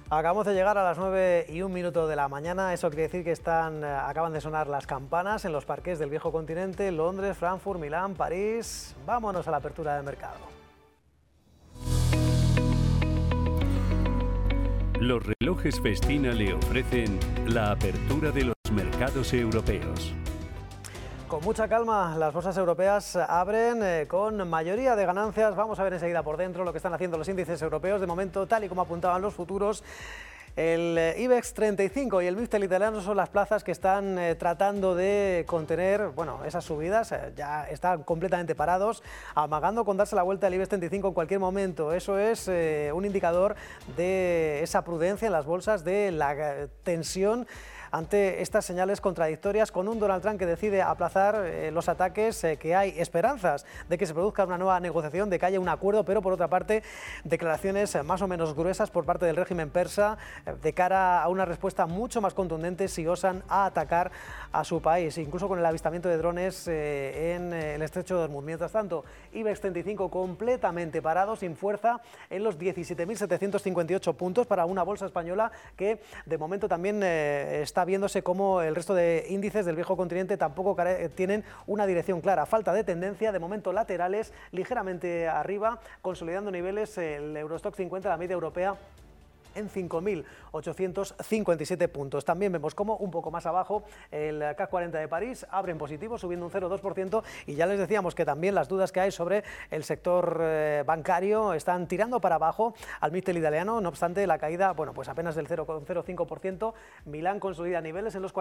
Acabamos de llegar a las 9:01 de la mañana, eso quiere decir que acaban de sonar las campanas en los parques del viejo continente, Londres, Frankfurt, Milán, París. Vámonos a la apertura del mercado. Los relojes Festina le ofrecen la apertura de los mercados europeos. Con mucha calma, las bolsas europeas abren con mayoría de ganancias. Vamos a ver enseguida por dentro lo que están haciendo los índices europeos. De momento, tal y como apuntaban los futuros, el IBEX 35 y el MIFTEL italiano son las plazas que están tratando de contener, esas subidas. Ya están completamente parados, amagando con darse la vuelta al IBEX 35 en cualquier momento. Eso es un indicador de esa prudencia en las bolsas, de la tensión ante estas señales contradictorias, con un Donald Trump que decide aplazar los ataques, que hay esperanzas de que se produzca una nueva negociación, de que haya un acuerdo, pero por otra parte declaraciones más o menos gruesas por parte del régimen persa de cara a una respuesta mucho más contundente si osan a atacar a su país, incluso con el avistamiento de drones en el estrecho de Hormuz. Mientras tanto, IBEX 35 completamente parado, sin fuerza, en los 17.758 puntos para una bolsa española que de momento también está viéndose como el resto de índices del viejo continente tampoco tienen una dirección clara. Falta de tendencia, de momento laterales, ligeramente arriba, consolidando niveles el Eurostoxx 50, la media europea, en 5.857 puntos. También vemos como un poco más abajo el CAC 40 de París abre en positivo, subiendo un 0,2%, y ya les decíamos que también las dudas que hay sobre el sector bancario están tirando para abajo al MIFTEL italiano. No obstante, la caída, pues apenas del 0,05%. Milán consolida niveles en los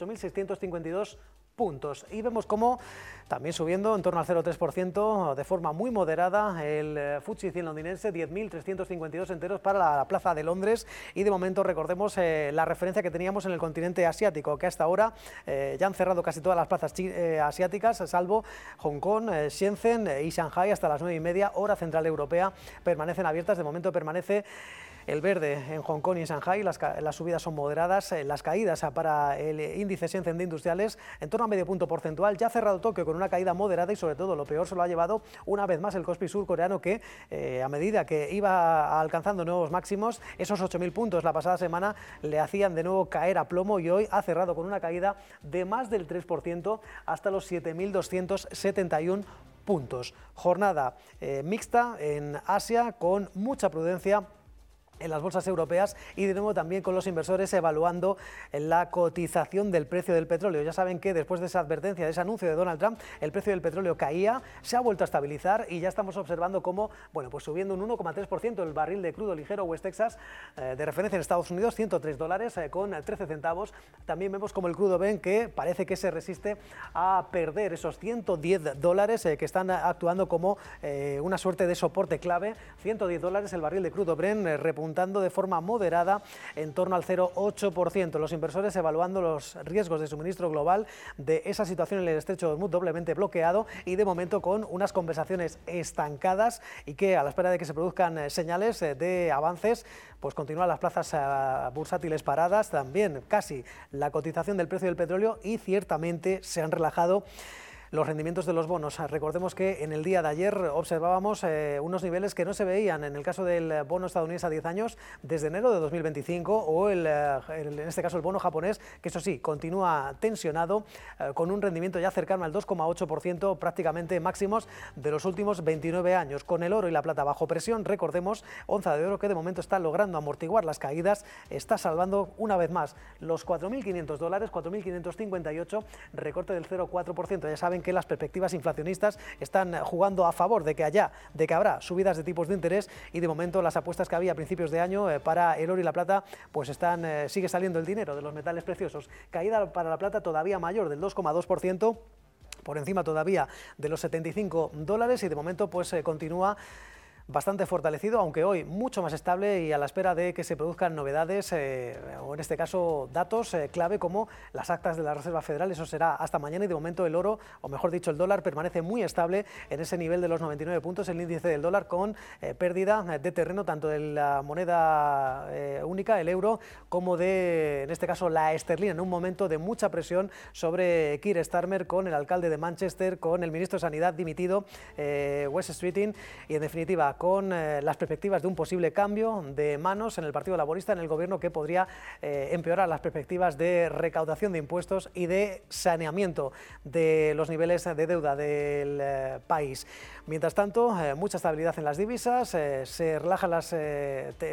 48.652 puntos. Y vemos como también subiendo en torno al 0,3% de forma muy moderada el FTSE 100 londinense, 10.352 enteros para la plaza de Londres. Y de momento recordemos la referencia que teníamos en el continente asiático, que hasta ahora ya han cerrado casi todas las plazas asiáticas, salvo Hong Kong, Shenzhen y Shanghai hasta las 9:30, hora central europea, permanecen abiertas. De momento permanece el verde en Hong Kong y en Shanghai. Las subidas son moderadas, las caídas para el índice Shenzhen de industriales en torno a medio punto porcentual. Ya ha cerrado Tokio con una caída moderada y sobre todo lo peor se lo ha llevado una vez más el Kospi surcoreano, que a medida que iba alcanzando nuevos máximos, esos 8.000 puntos la pasada semana le hacían de nuevo caer a plomo, y hoy ha cerrado con una caída de más del 3% hasta los 7.271 puntos. Jornada mixta en Asia, con mucha prudencia en las bolsas europeas y de nuevo también con los inversores evaluando la cotización del precio del petróleo. Ya saben que después de esa advertencia, de ese anuncio de Donald Trump, el precio del petróleo caía, se ha vuelto a estabilizar y ya estamos observando cómo, subiendo un 1,3% el barril de crudo ligero West Texas de referencia en Estados Unidos, $103 con 13 centavos. También vemos como el crudo Brent, que parece que se resiste a perder esos $110 que están actuando como una suerte de soporte clave. $110 el barril de crudo Brent, repuntando de forma moderada en torno al 0,8%. Los inversores evaluando los riesgos de suministro global de esa situación en el estrecho de Hormuz, doblemente bloqueado, y de momento con unas conversaciones estancadas, y que a la espera de que se produzcan señales de avances, continúan las plazas bursátiles paradas, también casi la cotización del precio del petróleo, y ciertamente se han relajado los rendimientos de los bonos. Recordemos que en el día de ayer observábamos unos niveles que no se veían en el caso del bono estadounidense a 10 años desde enero de 2025, o en este caso el bono japonés, que eso sí, continúa tensionado, con un rendimiento ya cercano al 2,8%, prácticamente máximos de los últimos 29 años. Con el oro y la plata bajo presión, recordemos, onza de oro que de momento está logrando amortiguar las caídas, está salvando una vez más los $4.500, 4.558, recorte del 0,4%. Ya saben que las perspectivas inflacionistas están jugando a favor de que habrá subidas de tipos de interés, y de momento las apuestas que había a principios de año para el oro y la plata sigue saliendo el dinero de los metales preciosos. Caída para la plata todavía mayor, del 2,2%, por encima todavía de los $75, y de momento continúa bastante fortalecido, aunque hoy mucho más estable y a la espera de que se produzcan novedades, o en este caso datos clave como las actas de la Reserva Federal. Eso será hasta mañana, y de momento el oro, o mejor dicho el dólar, permanece muy estable en ese nivel de los 99 puntos, el índice del dólar, con pérdida de terreno tanto de la moneda única, el euro, como de, en este caso, la esterlina, en un momento de mucha presión sobre Keir Starmer, con el alcalde de Manchester, con el ministro de Sanidad dimitido, Wes Streeting, y en definitiva con las perspectivas de un posible cambio de manos en el Partido Laborista, en el Gobierno, que podría empeorar las perspectivas de recaudación de impuestos y de saneamiento de los niveles de deuda del país. Mientras tanto, mucha estabilidad en las divisas, se relajan las